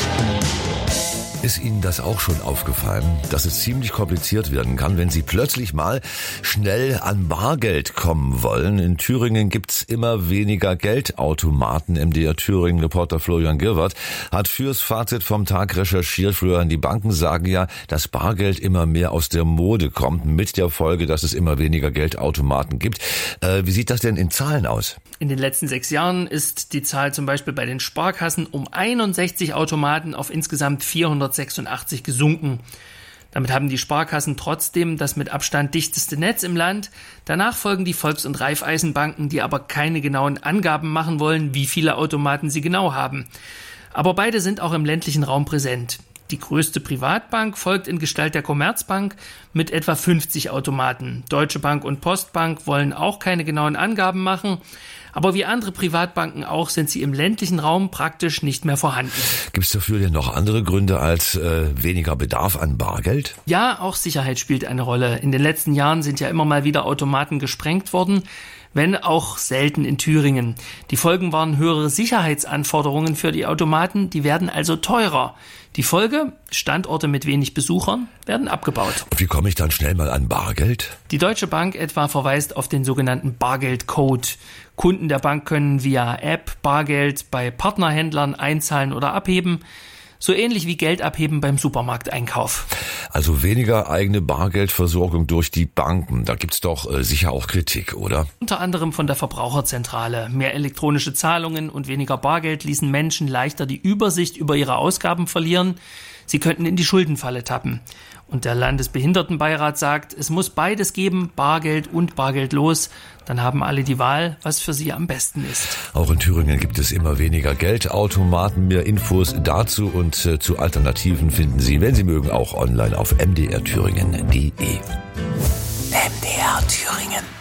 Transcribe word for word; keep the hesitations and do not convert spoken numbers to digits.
Ist Ihnen das auch schon aufgefallen, dass es ziemlich kompliziert werden kann, wenn Sie plötzlich mal schnell an Bargeld kommen wollen? In Thüringen gibt's immer weniger Geldautomaten. M D R Thüringen-Reporter Florian Girwart hat fürs Fazit vom Tag recherchiert. Florian, die Banken sagen ja, dass Bargeld immer mehr aus der Mode kommt, mit der Folge, dass es immer weniger Geldautomaten gibt. Äh, wie sieht das denn in Zahlen aus? In den letzten sechs Jahren ist die Zahl zum Beispiel bei den Sparkassen um einundsechzig Automaten auf insgesamt vierhundertsechsundachtzig gesunken. Damit haben die Sparkassen trotzdem das mit Abstand dichteste Netz im Land. Danach folgen die Volks- und Raiffeisenbanken, die aber keine genauen Angaben machen wollen, wie viele Automaten sie genau haben. Aber beide sind auch im ländlichen Raum präsent. Die größte Privatbank folgt in Gestalt der Commerzbank mit etwa fünfzig Automaten. Deutsche Bank und Postbank wollen auch keine genauen Angaben machen. Aber wie andere Privatbanken auch, sind sie im ländlichen Raum praktisch nicht mehr vorhanden. Gibt es dafür denn noch andere Gründe als äh, weniger Bedarf an Bargeld? Ja, auch Sicherheit spielt eine Rolle. In den letzten Jahren sind ja immer mal wieder Automaten gesprengt worden, wenn auch selten in Thüringen. Die Folgen waren höhere Sicherheitsanforderungen für die Automaten, die werden also teurer. Die Folge, Standorte mit wenig Besuchern, werden abgebaut. Und wie komme ich dann schnell mal an Bargeld? Die Deutsche Bank etwa verweist auf den sogenannten Bargeldcode. Kunden der Bank können via App Bargeld bei Partnerhändlern einzahlen oder abheben. So ähnlich wie Geld abheben beim Supermarkteinkauf. Also weniger eigene Bargeldversorgung durch die Banken. Da gibt's doch äh, sicher auch Kritik, oder? Unter anderem von der Verbraucherzentrale. Mehr elektronische Zahlungen und weniger Bargeld ließen Menschen leichter die Übersicht über ihre Ausgaben verlieren. Sie könnten in die Schuldenfalle tappen. Und der Landesbehindertenbeirat sagt, es muss beides geben, Bargeld und bargeldlos. Dann haben alle die Wahl, was für sie am besten ist. Auch in Thüringen gibt es immer weniger Geldautomaten. Mehr Infos dazu und äh, zu Alternativen finden Sie, wenn Sie mögen, auch online auf m d r thüringen punkt d e. M D R Thüringen.